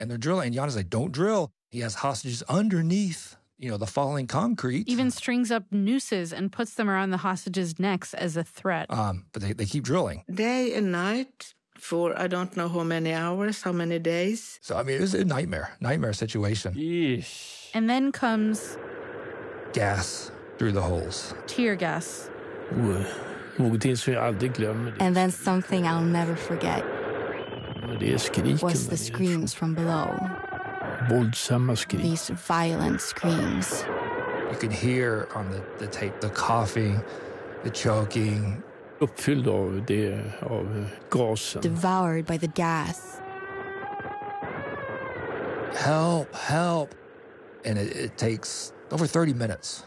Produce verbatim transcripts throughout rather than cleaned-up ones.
And they're drilling. And Jana's like, don't drill. He has hostages underneath, you know, the falling concrete. Even strings up nooses and puts them around the hostages' necks as a threat. Um, but they, they keep drilling. Day and night for I don't know how many hours, how many days. So, I mean, it was a nightmare, nightmare situation. Yeesh. And then comes... gas through the holes. Tear gas. And then something I'll never forget was the screams from below. These violent screams. You can hear on the, the tape the coughing, the choking. Devoured by the gas. Help, help. And it, it takes over thirty minutes.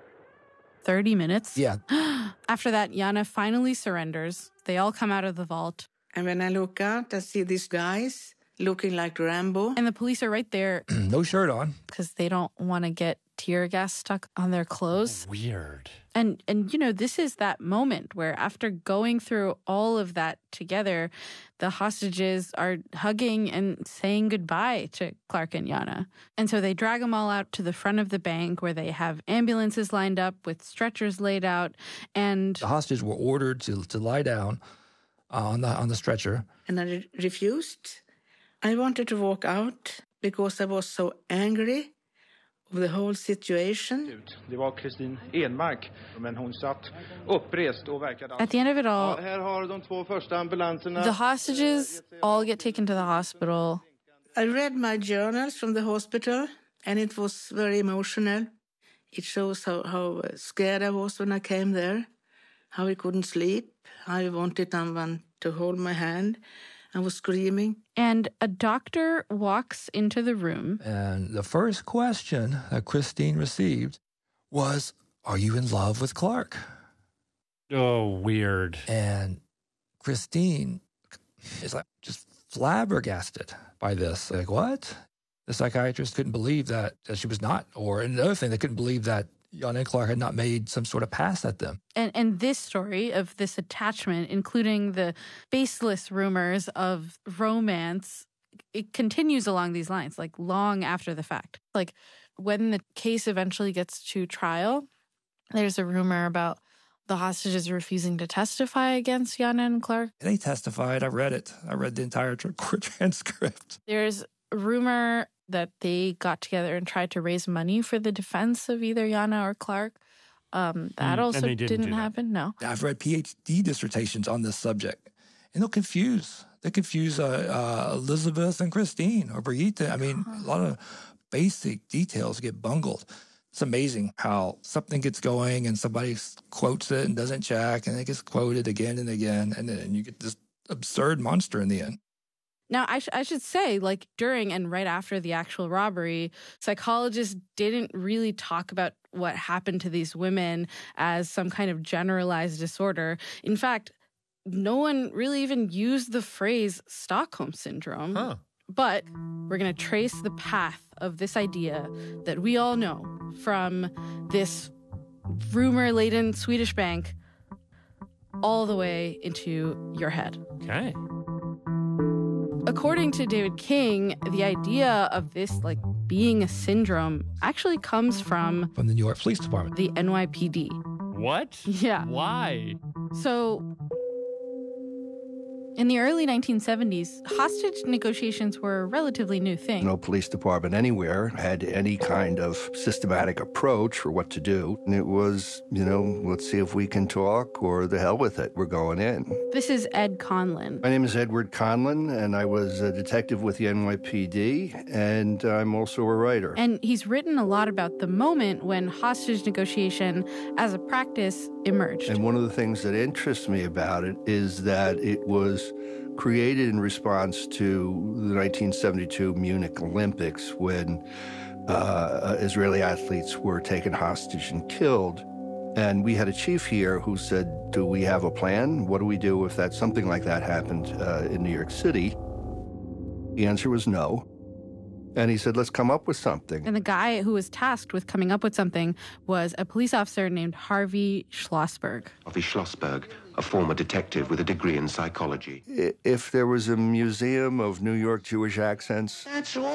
thirty minutes? Yeah. After that, Jana finally surrenders. They all come out of the vault. And when I look out, I see these guys looking like Rambo. And the police are right there. No shirt on. Because they don't want to get tear gas stuck on their clothes. Weird. And, and you know, this is that moment where after going through all of that together, the hostages are hugging and saying goodbye to Clark and Jana. And so they drag them all out to the front of the bank where they have ambulances lined up with stretchers laid out. And the hostages were ordered to, to lie down uh, on the on the stretcher. And I re- refused. I wanted to walk out because I was so angry of the whole situation. Det var Kristin Enmark, men hon satt upprest och verkade. At the end of it all, här har de två första ambulanserna. The hostages all get taken to the hospital. I read my journals from the hospital, and it was very emotional. It shows how, how scared I was when I came there, how I couldn't sleep. I wanted someone to hold my hand. I was screaming. And a doctor walks into the room. And the first question that Christine received was, are you in love with Clark? Oh, weird. And Christine is like just flabbergasted by this. Like, what? The psychiatrist couldn't believe that, that she was not. Or another thing, they couldn't believe that Jana and Clark had not made some sort of pass at them. And and this story of this attachment, including the baseless rumors of romance, it continues along these lines, like long after the fact. Like when the case eventually gets to trial, there's a rumor about the hostages refusing to testify against Jana and Clark. They testified. I read it. I read the entire court transcript. There's a rumor that they got together and tried to raise money for the defense of either Jana or Clark. Um, that mm, also didn't, didn't happen, no. I've read PhD dissertations on this subject, and they'll confuse. They confuse uh, uh, Elizabeth and Christine or Brigitte. I mean, a lot of basic details get bungled. It's amazing how something gets going and somebody quotes it and doesn't check, and it gets quoted again and again, and then you get this absurd monster in the end. Now, I, sh- I should say, like, during and right after the actual robbery, psychologists didn't really talk about what happened to these women as some kind of generalized disorder. In fact, no one really even used the phrase Stockholm Syndrome. Huh. But we're going to trace the path of this idea that we all know from this rumor-laden Swedish bank all the way into your head. Okay. According to David King, the idea of this, like, being a syndrome actually comes from... From the New York Police Department. The N Y P D. What? Yeah. Why? So... in the early nineteen seventies, hostage negotiations were a relatively new thing. No police department anywhere had any kind of systematic approach for what to do. And it was, you know, let's see if we can talk, or the hell with it, we're going in. This is Ed Conlon. My name is Edward Conlon, and I was a detective with the N Y P D, and I'm also a writer. And he's written a lot about the moment when hostage negotiation as a practice emerged. And one of the things that interests me about it is that it was created in response to the nineteen seventy-two Munich Olympics, when uh, Israeli athletes were taken hostage and killed. And we had a chief here who said, do we have a plan? What do we do if that something like that happened uh, in New York City? The answer was no. And he said, let's come up with something. And the guy who was tasked with coming up with something was a police officer named Harvey Schlossberg. Harvey Schlossberg, a former detective with a degree in psychology. If there was a museum of New York Jewish accents, that's